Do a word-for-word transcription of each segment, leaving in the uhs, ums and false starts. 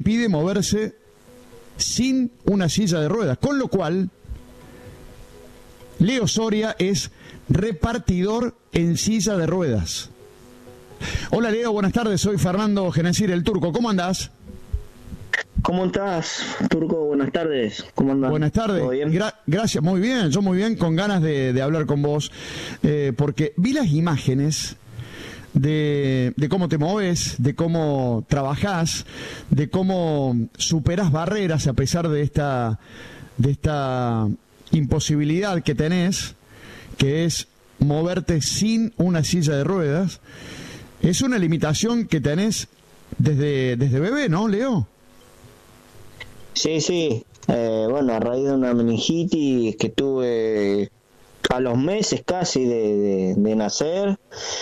impide moverse sin una silla de ruedas, con lo cual Leo Soria es repartidor en silla de ruedas. Hola Leo, buenas tardes, soy Fernando Genesir, el Turco, ¿cómo andás? ¿Cómo estás, Turco? Buenas tardes. ¿Cómo andás? Buenas tardes. ¿Todo bien? Gra- gracias, muy bien, yo muy bien, con ganas de, de hablar con vos, eh, porque vi las imágenes de, de cómo te moves, de cómo trabajás, de cómo superás barreras a pesar de esta, de esta imposibilidad que tenés, que es moverte sin una silla de ruedas. Es una limitación que tenés desde, desde bebé, ¿no, Leo? Sí, sí. Eh, bueno, a raíz de una meningitis que tuve a los meses casi de, de, de nacer,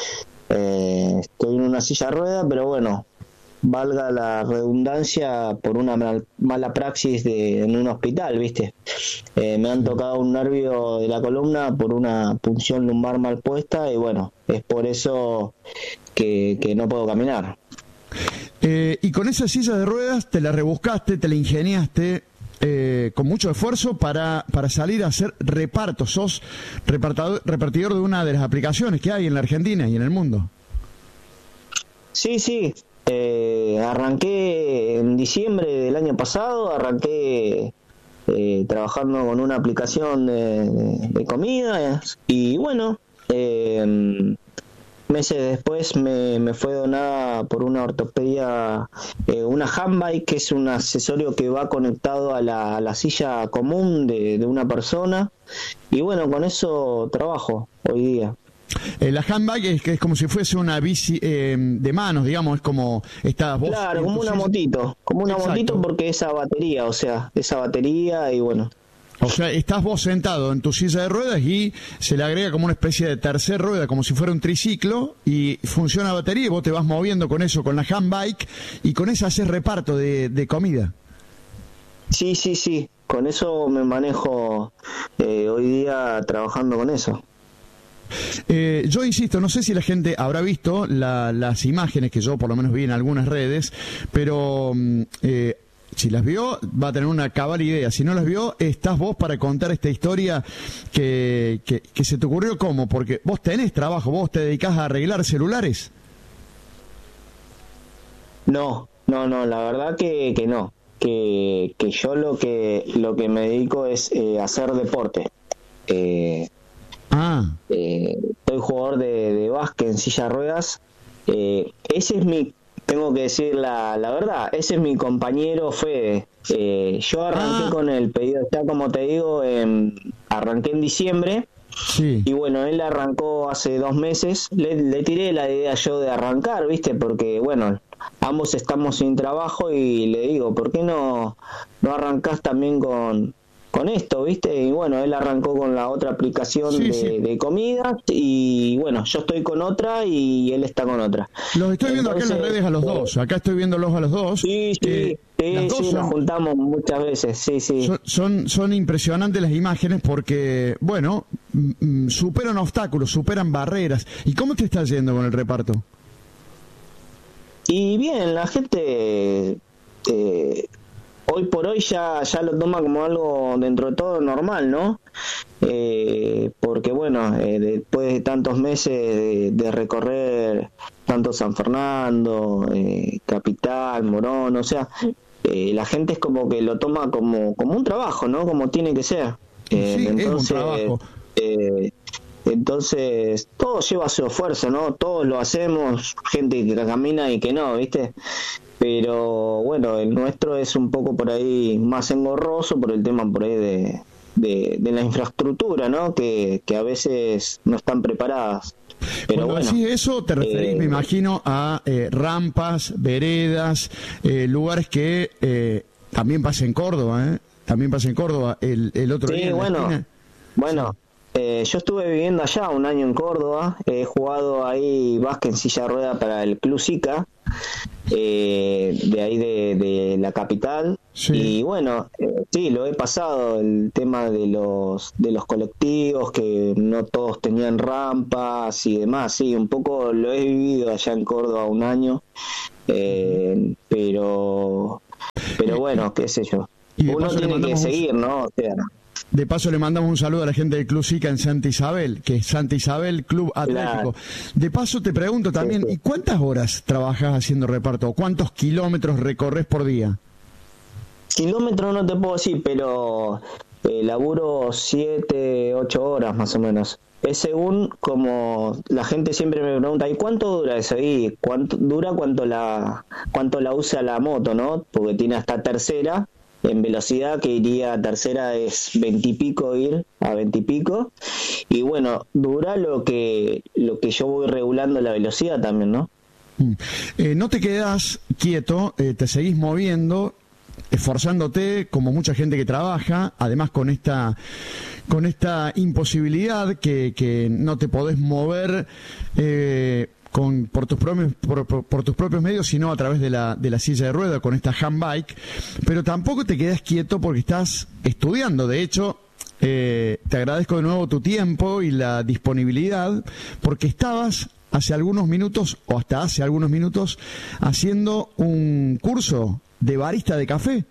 eh, estoy en una silla de ruedas, pero bueno, valga la redundancia, por una mal, mala praxis de, en un hospital, ¿viste? Eh, me han tocado un nervio de la columna por una punción lumbar mal puesta y bueno, es por eso que, que no puedo caminar. Eh, y con esa silla de ruedas te la rebuscaste, te la ingeniaste eh, con mucho esfuerzo para, para salir a hacer repartos. Sos repartador, repartidor de una de las aplicaciones que hay en la Argentina y en el mundo. Sí, sí. Eh, arranqué en diciembre del año pasado, arranqué eh, trabajando con una aplicación de, de, de comidas y bueno, eh, meses después me, me fue donada por una ortopedia eh, una handbike, que es un accesorio que va conectado a la, a la silla común de, de una persona y bueno, con eso trabajo hoy día. Eh, la handbike es que es como si fuese una bici eh, de manos, digamos, es como estás vos. Claro, como una silla. motito, como una Exacto. motito porque esa batería, o sea, esa batería y bueno. O sea, estás vos sentado en tu silla de ruedas y se le agrega como una especie de tercer rueda, como si fuera un triciclo, y funciona la batería y vos te vas moviendo con eso, con la handbike, y con esa haces reparto de, de comida. Sí, sí, sí, con eso me manejo eh, hoy día trabajando con eso. Eh, yo insisto, no sé si la gente habrá visto la, las imágenes que yo por lo menos vi en algunas redes, pero eh, si las vio va a tener una cabal idea. Si no las vio, estás vos para contar esta historia que, que, que se te ocurrió. ¿Cómo? Porque vos tenés trabajo, vos te dedicás a arreglar celulares. No, no, no, la verdad que, que no, que, que yo lo que lo que me dedico es eh, hacer deporte. Eh, Ah. Eh, soy jugador de, de básquet en silla de ruedas. Eh, ese es mi, tengo que decir la, la verdad, ese es mi compañero Fede. Eh, yo arranqué Ah. con el pedido, ya como te digo, en, arranqué en diciembre. Sí. Y bueno, él arrancó hace dos meses. Le, le tiré la idea yo de arrancar, ¿viste? Porque, bueno, ambos estamos sin trabajo y le digo, ¿por qué no, no arrancás también con... con esto, ¿viste? Y bueno, él arrancó con la otra aplicación sí, de, sí. de comida y bueno, yo estoy con otra y él está con otra. Los estoy viendo Entonces, acá en las redes a los dos. Acá estoy viéndolos a los dos. Sí, sí, Eh, sí, las dos sí, son, nos juntamos muchas veces, sí, sí. son, son, son impresionantes las imágenes porque, bueno, mm, superan obstáculos, superan barreras. ¿Y cómo te está yendo con el reparto? Y bien, la gente... Eh, hoy por hoy ya ya lo toma como algo dentro de todo normal, ¿no? Eh, porque bueno, eh, después de tantos meses de, de recorrer tanto San Fernando, eh, Capital, Morón, o sea, eh, la gente es como que lo toma como como un trabajo, ¿no? Como tiene que ser. Eh, Sí, entonces, es un trabajo. Eh, entonces todo lleva su esfuerzo, ¿no? Todos lo hacemos, gente que camina y que no, ¿viste? Pero bueno, el nuestro es un poco por ahí más engorroso por el tema por ahí de, de, de la infraestructura, ¿no? Que, que a veces no están preparadas. Pero Cuando bueno, decís eso, te referís, eh, me imagino, a eh, rampas, veredas, eh, lugares que eh, también pasa en Córdoba, ¿eh? También pasa en Córdoba. El, el otro sí, día en bueno, la esquina. bueno. Sí. Eh, yo estuve viviendo allá un año en Córdoba, he jugado ahí básquet en silla de rueda para el Club Sica, eh, de ahí de, de la capital, Sí. y bueno, eh, sí, lo he pasado, el tema de los de los colectivos, que no todos tenían rampas y demás, sí, un poco lo he vivido allá en Córdoba un año, eh, pero... bueno, qué sé yo. Y de Uno paso le tiene que mandamos un- seguir, ¿no? O sea, De paso le mandamos un saludo a la gente del Club Sica en Santa Isabel, que es Santa Isabel Club Atlético. Claro. De paso te pregunto también, Sí, sí. ¿y cuántas horas trabajas haciendo reparto? ¿O cuántos kilómetros recorres por día? kilómetros no te puedo decir, pero eh, laburo siete, ocho horas más o menos. Es según como la gente siempre me pregunta, ¿y cuánto dura eso? Y cuánto dura cuánto la cuánto la usa la moto, ¿no? Porque tiene hasta tercera en velocidad, que iría a tercera es veintipico ir a veintipico, y bueno, dura lo que lo que yo voy regulando la velocidad también, ¿no? Mm. Eh, no te quedas quieto, eh, te seguís moviendo, esforzándote como mucha gente que trabaja, además con esta con esta imposibilidad que, que no te podés mover eh, con por tus propios por, por, por tus propios medios, sino a través de la de la silla de rueda con esta handbike, pero tampoco te quedas quieto porque estás estudiando. De hecho, eh, te agradezco de nuevo tu tiempo y la disponibilidad, porque estabas hace algunos minutos, o hasta hace algunos minutos, haciendo un curso de barista de café.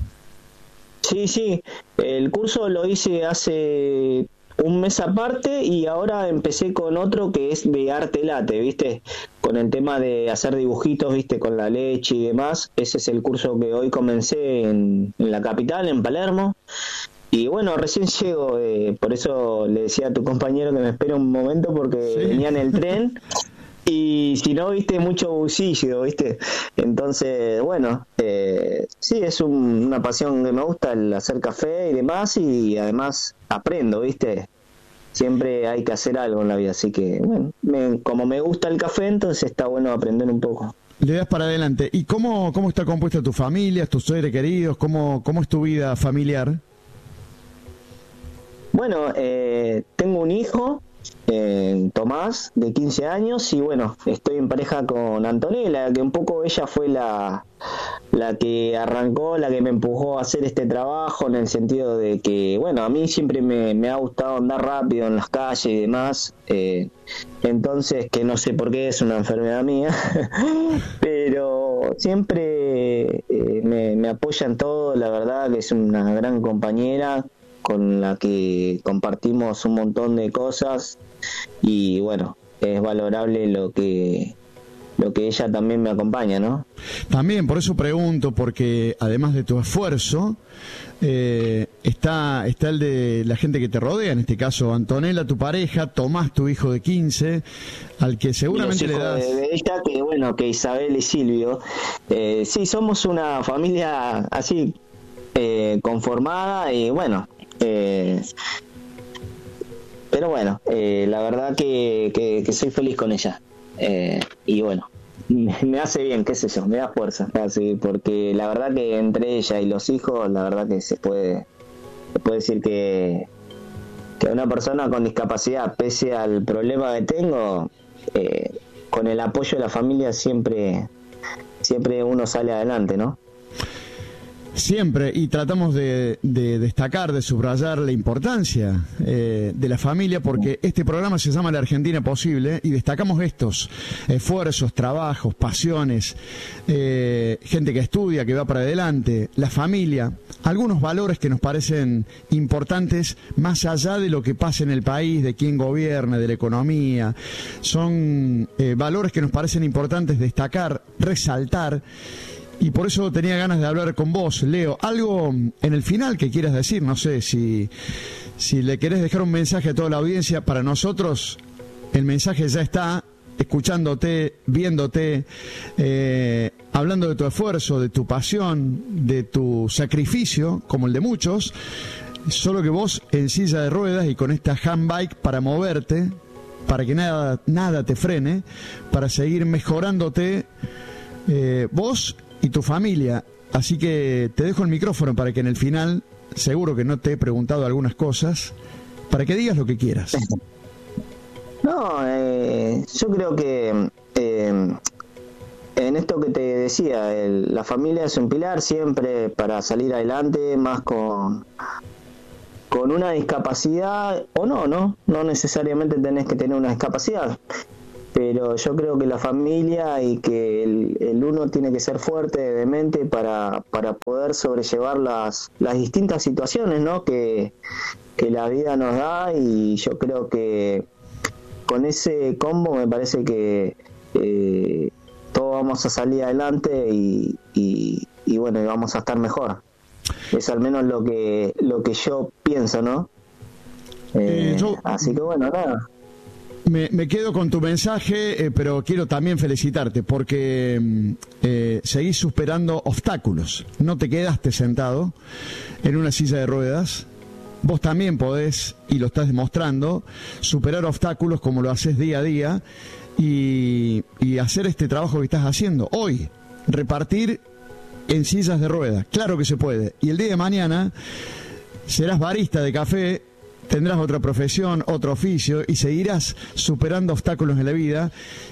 Sí, sí, el curso lo hice hace un mes aparte y ahora empecé con otro que es de arte latte, ¿viste? Con el tema de hacer dibujitos, ¿viste? Con la leche y demás. Ese es el curso que hoy comencé en, en la capital, en Palermo. Y bueno, recién llego, eh, por eso le decía a tu compañero que me espere un momento porque Sí. venía en el tren. Y si no, viste, mucho bullicio, viste. Entonces, bueno, eh, sí, es un- una pasión que me gusta el hacer café y demás, y además aprendo, viste. Siempre hay que hacer algo en la vida, así que, bueno, me- como me gusta el café, entonces está bueno aprender un poco. Le das para adelante. ¿Y cómo, cómo está compuesta tu familia, tus seres queridos? ¿Cómo, cómo es tu vida familiar? Bueno, eh, tengo un hijo, eh, Tomás, de quince años, y bueno, estoy en pareja con Antonella, que un poco ella fue la, la que arrancó, la que me empujó a hacer este trabajo, en el sentido de que, bueno, a mí siempre me, me ha gustado andar rápido en las calles y demás, eh, entonces, que no sé por qué, es una enfermedad mía, pero siempre eh, me, me apoya en todo, la verdad que es una gran compañera con la que compartimos un montón de cosas, y bueno, es valorable lo que lo que ella también me acompaña, ¿no? También, por eso pregunto, porque además de tu esfuerzo, eh, está, está el de la gente que te rodea, en este caso Antonella, tu pareja, Tomás, tu hijo de quince, al que seguramente Y los le hijos das... de, de ella, que bueno, que Isabel y Silvio, eh, sí, somos una familia así eh, conformada, y bueno, eh, pero bueno, eh, la verdad que, que, que soy feliz con ella, eh, y bueno, me, me hace bien, qué sé yo, me da fuerza, así, porque la verdad que entre ella y los hijos, la verdad que se puede, se puede decir que, que una persona con discapacidad, pese al problema que tengo, eh, con el apoyo de la familia siempre, siempre uno sale adelante, ¿no? Siempre, y tratamos de, de destacar, de subrayar la importancia eh, de la familia, porque este programa se llama La Argentina Posible, y destacamos estos esfuerzos, trabajos, pasiones, eh, gente que estudia, que va para adelante, la familia, algunos valores que nos parecen importantes más allá de lo que pasa en el país, de quién gobierna, de la economía. Son eh, valores que nos parecen importantes destacar, resaltar. Y por eso tenía ganas de hablar con vos, Leo. Algo en el final que quieras decir, no sé, si, si le querés dejar un mensaje a toda la audiencia. Para nosotros el mensaje ya está, escuchándote, viéndote, eh, hablando de tu esfuerzo, de tu pasión, de tu sacrificio, como el de muchos, solo que vos en silla de ruedas y con esta handbike para moverte, para que nada, nada te frene, para seguir mejorándote, eh, vos y tu familia. Así que te dejo el micrófono para que en el final, seguro que no te he preguntado algunas cosas, para que digas lo que quieras. No, eh, yo creo que eh, en esto que te decía, el, la familia es un pilar siempre para salir adelante, más con con una discapacidad o no, no, no necesariamente tenés que tener una discapacidad. pero yo creo que la familia y que el, el uno tiene que ser fuerte de mente para, para poder sobrellevar las, las distintas situaciones, ¿no? que, que la vida nos da, y yo creo que con ese combo me parece que eh, todos vamos a salir adelante y, y, y bueno, y vamos a estar mejor. Es al menos lo que lo que yo pienso, ¿no? Eh, eh, yo, así que bueno, nada. Me, me quedo con tu mensaje, eh, pero quiero también felicitarte porque eh, seguís superando obstáculos. No te quedaste sentado en una silla de ruedas. Vos también podés, y lo estás demostrando, superar obstáculos como lo haces día a día y, y hacer este trabajo que estás haciendo hoy. Repartir en sillas de ruedas. Claro que se puede. Y el día de mañana serás barista de café, tendrás otra profesión, otro oficio y seguirás superando obstáculos en la vida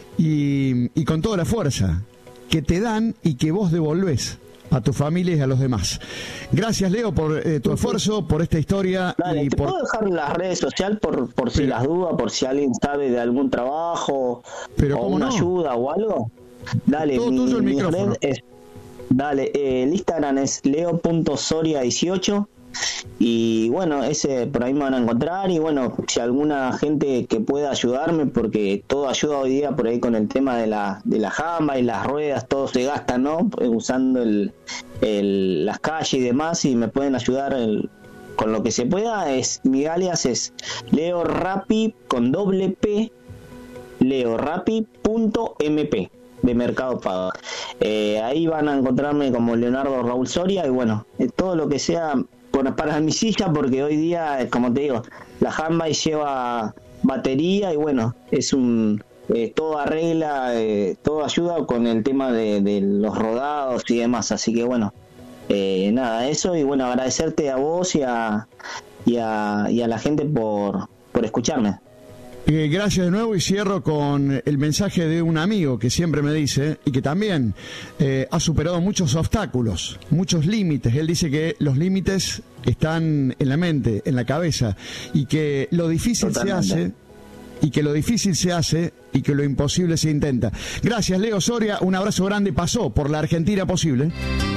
y, y con toda la fuerza que te dan y que vos devolvés a tu familia y a los demás. Gracias, Leo, por eh, tu esfuerzo, por esta historia. Dale, y ¿te por... puedo dejar las redes sociales por, por si pero, las dudas, por si alguien sabe de algún trabajo pero o una no? ayuda o algo? Dale, todo mi, tuyo el mi micrófono. red es, dale, eh, el Instagram es leo punto soria dieciocho y bueno, ese por ahí me van a encontrar, y bueno, si alguna gente que pueda ayudarme, porque todo ayuda hoy día por ahí con el tema de la de la jamba y las ruedas, todo se gasta, ¿no? Usando el, el las calles y demás, y me pueden ayudar el, con lo que se pueda. Es mi alias es Leo Rappi con doble P, leo rappi punto m p de Mercado Pago. Eh, ahí van a encontrarme como Leonardo Raúl Soria, y bueno, eh, todo lo que sea para mi silla, porque hoy día, como te digo, la handbike lleva batería y bueno, es un eh, todo arregla, eh, todo ayuda con el tema de, de los rodados y demás, así que bueno, eh, nada, eso, y bueno, agradecerte a vos y a, y a, y a la gente por, por escucharme. Eh, gracias de nuevo, y cierro con el mensaje de un amigo que siempre me dice, y que también eh, ha superado muchos obstáculos, muchos límites. Él dice que los límites están en la mente, en la cabeza, y que lo difícil Totalmente. se hace, y que lo difícil se hace, y que lo imposible se intenta. Gracias, Leo Soria, un abrazo grande. Pasó por la Argentina Posible.